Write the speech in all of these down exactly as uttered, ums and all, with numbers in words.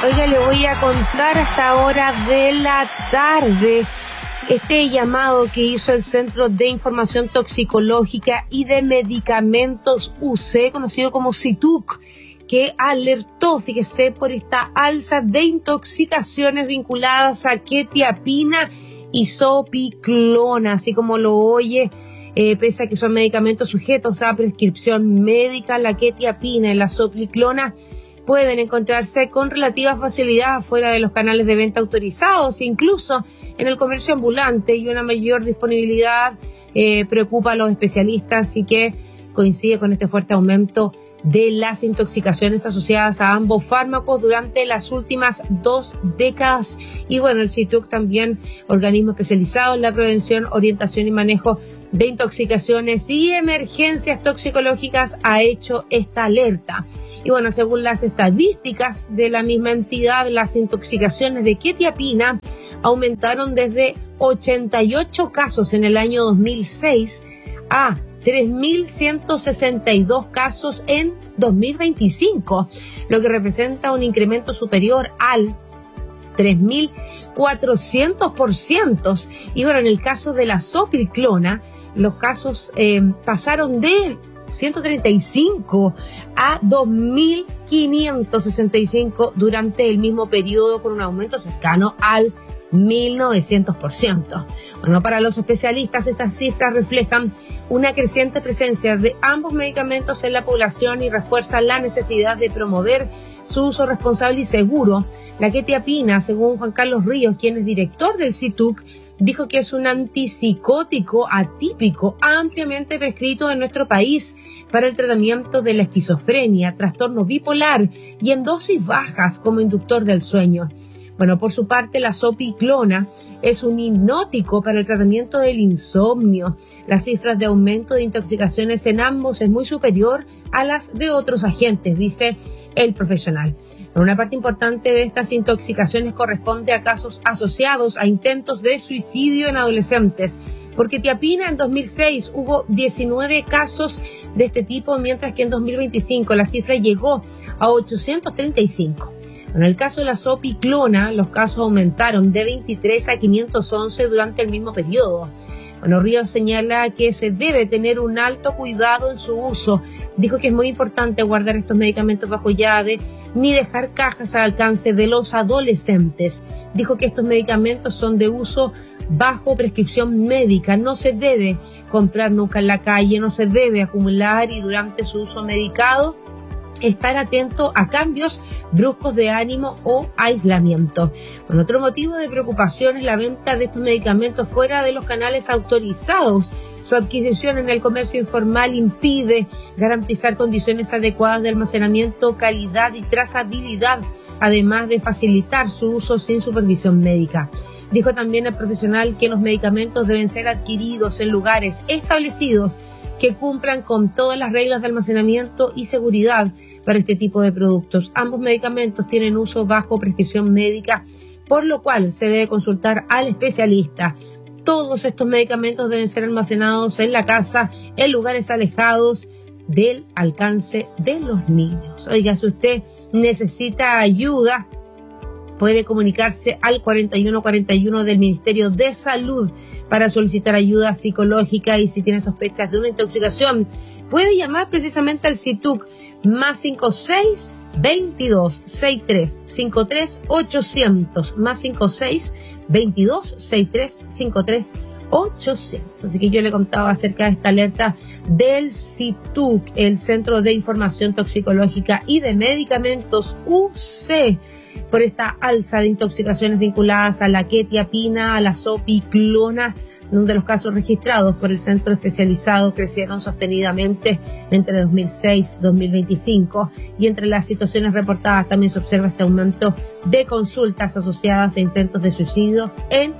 Oiga, le voy a contar a esta hora de la tarde este llamado que hizo el Centro de Información Toxicológica y de Medicamentos U C, conocido como CITUC, que alertó, fíjese, por esta alza de intoxicaciones vinculadas a quetiapina y zopiclona, así como lo oye. Eh, pese a que son medicamentos sujetos a prescripción médica, la quetiapina y la zopiclona pueden encontrarse con relativa facilidad fuera de los canales de venta autorizados, incluso en el comercio ambulante, y una mayor disponibilidad eh, preocupa a los especialistas y que coincide con este fuerte aumento de las intoxicaciones asociadas a ambos fármacos durante las últimas dos décadas. Y bueno, el CITUC también, organismo especializado en la prevención, orientación y manejo de intoxicaciones y emergencias toxicológicas, ha hecho esta alerta. Y bueno, según las estadísticas de la misma entidad, las intoxicaciones de quetiapina aumentaron desde ochenta y ocho casos en el año dos mil seis a tres mil ciento sesenta y dos casos en dos mil veinticinco, lo que representa un incremento superior al tres mil cuatrocientos por ciento. Y bueno, en el caso de la zopiclona, los casos eh, pasaron de ciento treinta y cinco a dos mil quinientos sesenta y cinco durante el mismo periodo, con un aumento cercano al mil novecientos por ciento. Bueno, para los especialistas, estas cifras reflejan una creciente presencia de ambos medicamentos en la población y refuerzan la necesidad de promover su uso responsable y seguro. La quetiapina, según Juan Carlos Ríos, quien es director del CITUC, dijo que es un antipsicótico atípico ampliamente prescrito en nuestro país para el tratamiento de la esquizofrenia, trastorno bipolar y en dosis bajas como inductor del sueño. Bueno, por su parte, la zopiclona es un hipnótico para el tratamiento del insomnio. Las cifras de aumento de intoxicaciones en ambos es muy superior a las de otros agentes, dice el profesional. Pero una parte importante de estas intoxicaciones corresponde a casos asociados a intentos de suicidio en adolescentes. Por quetiapina en dos mil seis hubo diecinueve casos de este tipo, mientras que en dos mil veinticinco la cifra llegó a ochocientos treinta y cinco. En el caso de la zopiclona, los casos aumentaron de veintitrés a quinientos once durante el mismo periodo. Bueno, Ríos señala que se debe tener un alto cuidado en su uso. Dijo que es muy importante guardar estos medicamentos bajo llave, ni dejar cajas al alcance de los adolescentes. Dijo que estos medicamentos son de uso bajo prescripción médica. No se debe comprar nunca en la calle, no se debe acumular, y durante su uso medicado estar atento a cambios bruscos de ánimo o aislamiento. Bueno, otro motivo de preocupación es la venta de estos medicamentos fuera de los canales autorizados. Su adquisición en el comercio informal impide garantizar condiciones adecuadas de almacenamiento, calidad y trazabilidad, además de facilitar su uso sin supervisión médica. Dijo también el profesional que los medicamentos deben ser adquiridos en lugares establecidos que cumplan con todas las reglas de almacenamiento y seguridad para este tipo de productos. Ambos medicamentos tienen uso bajo prescripción médica, por lo cual se debe consultar al especialista. Todos estos medicamentos deben ser almacenados en la casa, en lugares alejados del alcance de los niños. Oiga, si usted necesita ayuda, puede comunicarse al cuarenta y uno cuarenta y uno del Ministerio de Salud para solicitar ayuda psicológica, y si tiene sospechas de una intoxicación, puede llamar precisamente al CITUC más cinco seis, veintidós, sesenta y tres, cincuenta y tres, ochocientos, más cinco seis, veintidós, sesenta y tres, cincuenta y tres, ochocientos. Así que yo le contaba acerca de esta alerta del CITUC, el Centro de Información Toxicológica y de Medicamentos U C, por esta alza de intoxicaciones vinculadas a la quetiapina, a la zopiclona, donde los casos registrados por el centro especializado crecieron sostenidamente entre dos mil seis y dos mil veinticinco, y entre las situaciones reportadas también se observa este aumento de consultas asociadas a intentos de suicidios en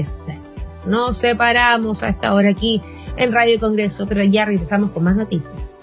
adolescentes. Nos separamos a esta hora aquí en Radio Congreso, pero ya regresamos con más noticias.